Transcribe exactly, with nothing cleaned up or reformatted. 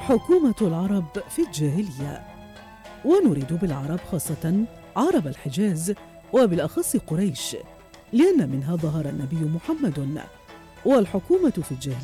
حكومة العرب في الجاهلية. ونريد بالعرب خاصة عرب الحجاز، وبالأخص قريش، لأن منها ظهر النبي محمد. والحكومة في الجاهلية